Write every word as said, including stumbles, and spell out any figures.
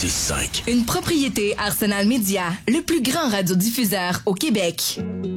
six cinq. Une propriété Arsenal Média, le plus grand radiodiffuseur au Québec.